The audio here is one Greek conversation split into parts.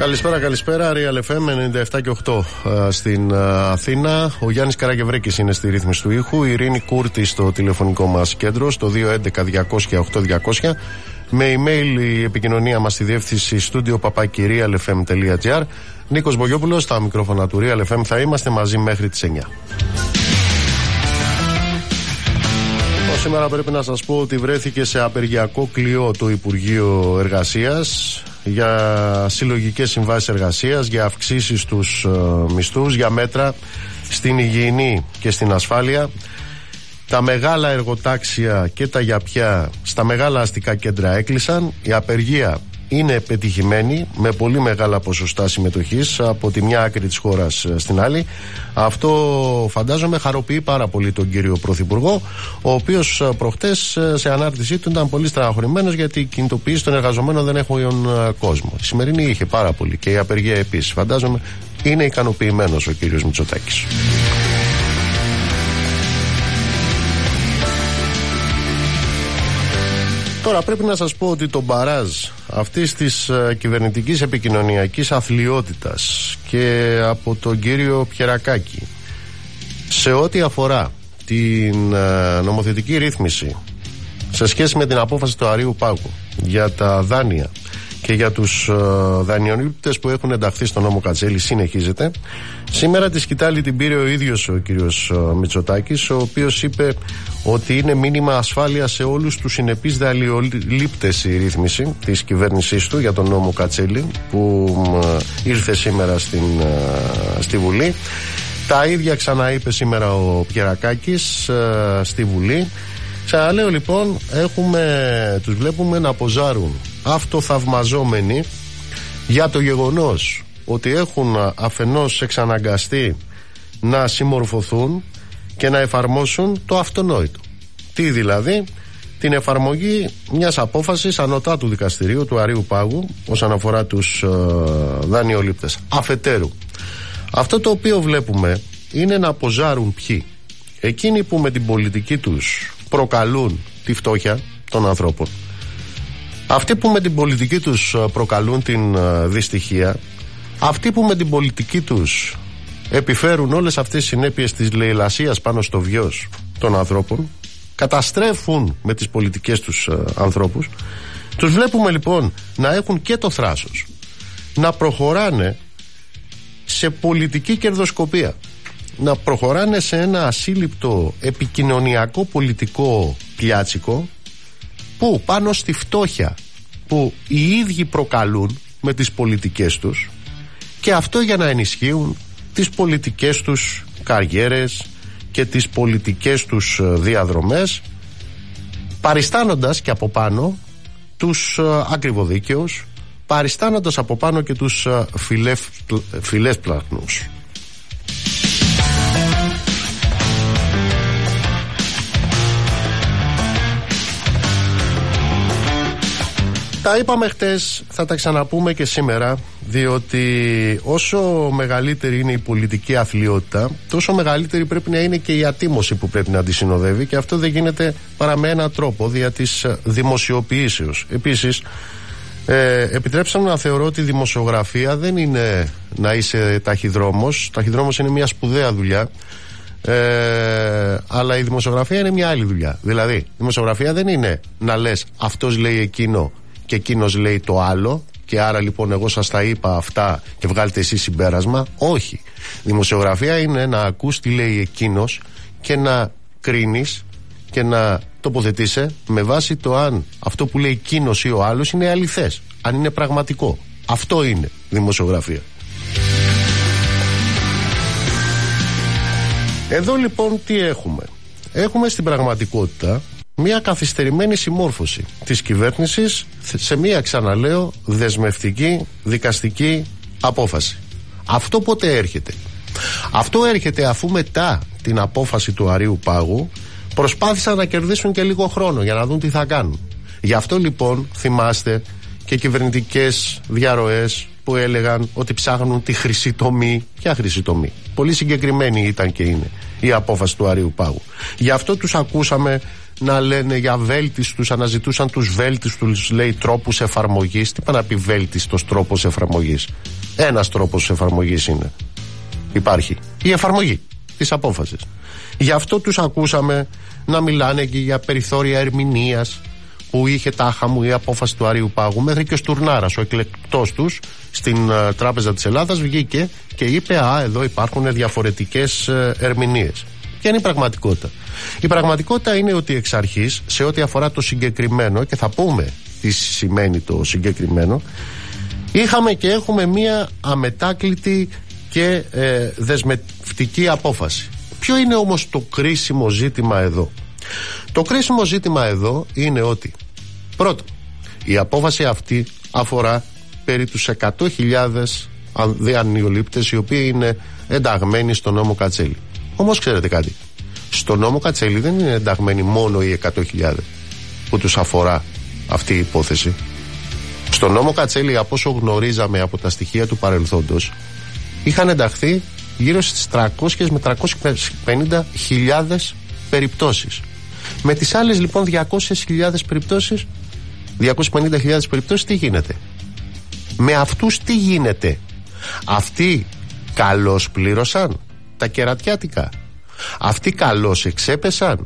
Καλησπέρα. Real FM 97 και 8 στην Αθήνα. Ο Γιάννης Καραγευρέκης είναι στη ρύθμιση του ήχου. Η Ειρήνη Κούρτη στο τηλεφωνικό μας κέντρο στο 211-200-8200. Με email η επικοινωνία μας στη διεύθυνση studio@realfm.gr. Νίκος Μπογιόπουλος στα μικρόφωνα του Real FM. Θα είμαστε μαζί μέχρι τις 9. Σήμερα πρέπει να σας πω ότι βρέθηκε σε απεργιακό κλειό το Υπουργείο Εργασίας για συλλογικές συμβάσεις εργασίας, για αυξήσεις στους μισθούς, για μέτρα στην υγιεινή και στην ασφάλεια. Τα μεγάλα εργοτάξια και τα γιαπιά στα μεγάλα αστικά κέντρα έκλεισαν. Η απεργία είναι πετυχημένη με πολύ μεγάλα ποσοστά συμμετοχής από τη μια άκρη της χώρας στην άλλη. Αυτό φαντάζομαι χαροποιεί πάρα πολύ τον κύριο Πρωθυπουργό, ο οποίος προχτές σε ανάρτησή του ήταν πολύ στεναχωρημένος γιατί οι κινητοποιήσεις των εργαζομένων δεν έχουν κόσμο. Η σημερινή είχε πάρα πολύ και η απεργία επίσης. Φαντάζομαι είναι ικανοποιημένος ο κύριος Μητσοτάκης. Τώρα πρέπει να σας πω ότι το μπαράζ αυτής της κυβερνητικής επικοινωνιακής αθλιότητας και από τον κύριο Πιερακάκη σε ό,τι αφορά την νομοθετική ρύθμιση σε σχέση με την απόφαση του Αρείου Πάγου για τα δάνεια και για τους δανειολήπτες που έχουν ενταχθεί στον νόμο Κατσέλη συνεχίζεται. Σήμερα τη σκητάλη την πήρε ο ίδιος ο κύριος Μητσοτάκης, ο οποίος είπε ότι είναι μήνυμα ασφάλεια σε όλους τους συνεπείς δανειολήπτες η ρύθμιση της κυβέρνησής του για τον νόμο Κατσέλη που ήρθε σήμερα στη Βουλή. Τα ίδια ξαναείπε σήμερα ο Πιερακάκης στη Βουλή. Ξαναλέω λοιπόν, τους βλέπουμε να ποζάρουν αυτοθαυμαζόμενοι για το γεγονός ότι έχουν αφενός εξαναγκαστεί να συμμορφωθούν και να εφαρμόσουν το αυτονόητο. Τι δηλαδή? Την εφαρμογή μιας απόφασης ανωτάτου δικαστηρίου του Αρείου Πάγου όσον αφορά τους δανειολήπτες. Αφετέρου, αυτό το οποίο βλέπουμε είναι να ποζάρουν ποιοι? Εκείνοι που με την πολιτική τους προκαλούν τη φτώχεια των ανθρώπων, αυτοί που με την πολιτική τους προκαλούν την δυστυχία, αυτοί που με την πολιτική τους επιφέρουν όλες αυτές τις συνέπειες της λαιλασίας πάνω στο βιος των ανθρώπων, καταστρέφουν με τις πολιτικές τους ανθρώπους. Τους βλέπουμε λοιπόν να έχουν και το θράσος να προχωράνε σε πολιτική κερδοσκοπία, να προχωράνε σε ένα ασύλληπτο επικοινωνιακό πολιτικό πιάτσικο που πάνω στη φτώχεια που οι ίδιοι προκαλούν με τις πολιτικές τους, και αυτό για να ενισχύουν τις πολιτικές τους καριέρες και τις πολιτικές τους διαδρομές, παριστάνοντας και από πάνω τους ακριβοδίκαιους, παριστάνοντας από πάνω και τους φιλέσπλαχνους. Τα είπαμε χτες, θα τα ξαναπούμε και σήμερα, διότι όσο μεγαλύτερη είναι η πολιτική αθλιότητα, τόσο μεγαλύτερη πρέπει να είναι και η ατίμωση που πρέπει να τη συνοδεύει, και αυτό δεν γίνεται παρά με έναν τρόπο, δια της δημοσιοποιήσεως. Επίσης, επιτρέψτε μου να θεωρώ ότι η δημοσιογραφία δεν είναι να είσαι ταχυδρόμος. Ταχυδρόμος είναι μια σπουδαία δουλειά, αλλά η δημοσιογραφία είναι μια άλλη δουλειά. Δηλαδή, η δημοσιογραφία δεν είναι να λες αυτός λέει εκείνο και εκείνος λέει το άλλο, και άρα λοιπόν εγώ σας τα είπα αυτά και βγάλετε εσείς συμπέρασμα. Όχι. Δημοσιογραφία είναι να ακούς τι λέει εκείνος και να κρίνεις και να τοποθετείσαι με βάση το αν αυτό που λέει εκείνος ή ο άλλος είναι αληθές, αν είναι πραγματικό. Αυτό είναι δημοσιογραφία. Εδώ λοιπόν τι έχουμε? Έχουμε στην πραγματικότητα μια καθυστερημένη συμμόρφωση της κυβέρνησης σε μια, ξαναλέω, δεσμευτική δικαστική απόφαση. Αυτό πότε έρχεται? Αυτό έρχεται αφού μετά την απόφαση του Αρείου Πάγου προσπάθησαν να κερδίσουν και λίγο χρόνο για να δουν τι θα κάνουν. Γι' αυτό λοιπόν θυμάστε και κυβερνητικές διαρροές που έλεγαν ότι ψάχνουν τη χρυσή τομή. Ποια χρυσή τομή? Πολύ συγκεκριμένη ήταν και είναι η απόφαση του Αρείου Πάγου. Γι' αυτό τους ακούσαμε να λένε για βέλτιστους, αναζητούσαν τους βέλτιστους, λέει, τρόπους εφαρμογής. Τι πάει να πει βέλτιστος τρόπος εφαρμογής? Ένας τρόπος εφαρμογής είναι, υπάρχει, η εφαρμογή της απόφασης. Γι' αυτό τους ακούσαμε να μιλάνε και για περιθώρια ερμηνείας που είχε τάχα μου η απόφαση του Άριου Πάγου, μέχρι και ο Στουρνάρας, ο εκλεκτός τους στην Τράπεζα της Ελλάδας, βγήκε και είπε εδώ υπάρχουν διαφορετικές ερμηνείες. Ποια είναι η πραγματικότητα? Η πραγματικότητα είναι ότι εξ αρχής, σε ό,τι αφορά το συγκεκριμένο, και θα πούμε τι σημαίνει το συγκεκριμένο, είχαμε και έχουμε μία αμετάκλητη και δεσμευτική απόφαση. Ποιο είναι όμως το κρίσιμο ζήτημα εδώ? Το κρίσιμο ζήτημα εδώ είναι ότι, πρώτον, η απόφαση αυτή αφορά περί τους 100.000 δανειολήπτες οι οποίοι είναι ενταγμένοι στο νόμο Κατσέλη. Όμως ξέρετε κάτι, στο νόμο Κατσέλη δεν είναι ενταγμένοι μόνο οι 100.000 που τους αφορά αυτή η υπόθεση. Στο νόμο Κατσέλη, από όσο γνωρίζαμε από τα στοιχεία του παρελθόντος, είχαν ενταχθεί γύρω στις 300 με 350.000 περιπτώσεις. Με τις άλλες λοιπόν 200.000 περιπτώσεις, 250.000 περιπτώσεις, τι γίνεται? Με αυτούς τι γίνεται? Αυτοί καλώς πλήρωσαν τα κερατιάτικα? Αυτοί καλώς εξέπεσαν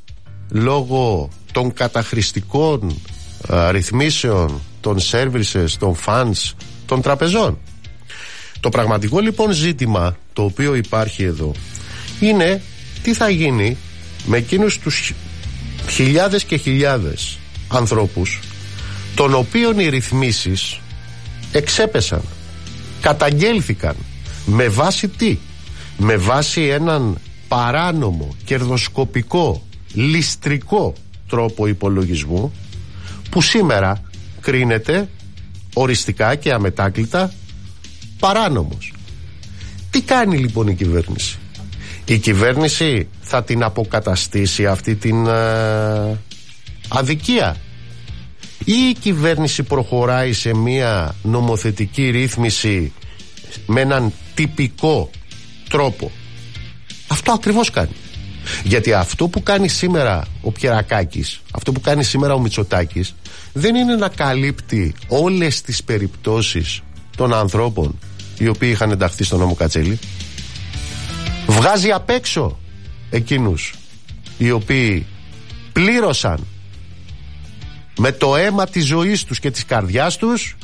λόγω των καταχρηστικών ρυθμίσεων των services, των funds, των τραπεζών? Το πραγματικό λοιπόν ζήτημα το οποίο υπάρχει εδώ είναι τι θα γίνει με εκείνους τους χιλιάδες και χιλιάδες ανθρώπους των οποίων οι ρυθμίσεις εξέπεσαν, καταγγέλθηκαν. Με βάση τι? Με βάση έναν παράνομο, κερδοσκοπικό, ληστρικό τρόπο υπολογισμού που σήμερα κρίνεται οριστικά και αμετάκλητα παράνομος. Τι κάνει λοιπόν η κυβέρνηση? Η κυβέρνηση θα την αποκαταστήσει αυτή την αδικία, ή η κυβέρνηση προχωράει σε μια νομοθετική ρύθμιση με έναν τυπικό τρόπο? Αυτό ακριβώς κάνει. Γιατί αυτό που κάνει σήμερα ο Πιερακάκης, αυτό που κάνει σήμερα ο Μητσοτάκης, δεν είναι να καλύπτει όλες τις περιπτώσεις των ανθρώπων οι οποίοι είχαν ενταχθεί στον νόμο Κατσέλη. Βγάζει απ' έξω εκείνους οι οποίοι πλήρωσαν με το αίμα της ζωής τους και της καρδιάς τους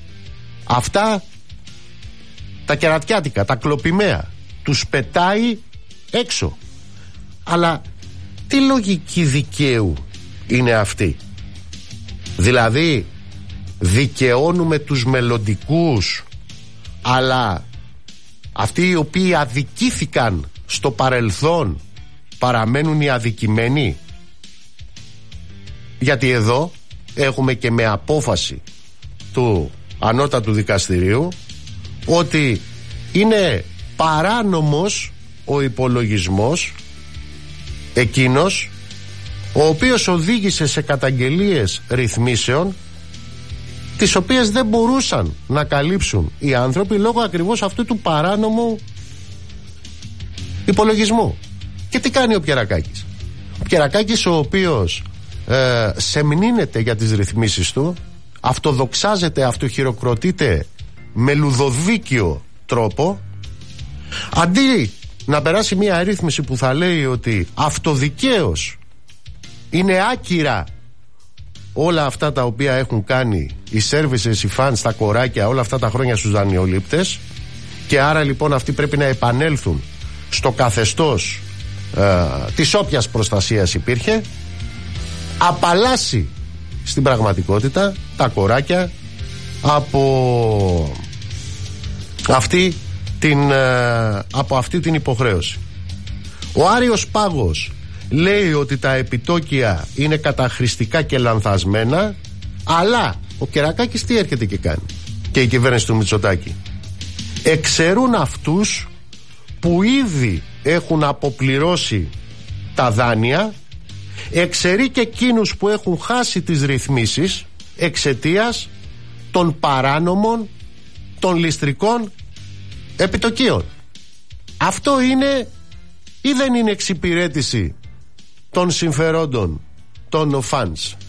αυτά τα κερατιάτικα, τα κλοπημαία, τους πετάει έξω. Αλλά τι λογική δικαίου είναι αυτή? Δηλαδή δικαιώνουμε τους μελλοντικούς, αλλά αυτοί οι οποίοι αδικήθηκαν στο παρελθόν παραμένουν οι αδικημένοι? Γιατί εδώ έχουμε και με απόφαση του ανώτατου δικαστηρίου ότι είναι παράνομος ο υπολογισμός εκείνος ο οποίος οδήγησε σε καταγγελίες ρυθμίσεων τις οποίες δεν μπορούσαν να καλύψουν οι άνθρωποι λόγω ακριβώς αυτού του παράνομου υπολογισμού. Και τι κάνει ο Πιερακάκης? Ο Πιερακάκης, ο οποίος σεμνύνεται για τις ρυθμίσεις του, αυτοδοξάζεται, αυτοχειροκροτείται με λουδοδίκιο τρόπο, αντί να περάσει μια ρύθμιση που θα λέει ότι αυτοδικαίως είναι άκυρα όλα αυτά τα οποία έχουν κάνει οι services, οι funds, τα κοράκια όλα αυτά τα χρόνια στους δανειολήπτες, και άρα λοιπόν αυτοί πρέπει να επανέλθουν στο καθεστώς της όποιας προστασίας υπήρχε, απαλλάσσει στην πραγματικότητα τα κοράκια από αυτή την υποχρέωση. Ο Άριος Πάγος λέει ότι τα επιτόκια είναι καταχρηστικά και λανθασμένα, αλλά ο Κερακάκης τι έρχεται και κάνει, και η κυβέρνηση του Μητσοτάκη? Εξαιρούν αυτούς που ήδη έχουν αποπληρώσει τα δάνεια, εξαιρεί και εκείνους που έχουν χάσει τις ρυθμίσεις εξαιτίας των παράνομων, των ληστρικών επιτοκίων. Αυτό είναι ή δεν είναι εξυπηρέτηση των συμφερόντων των fans.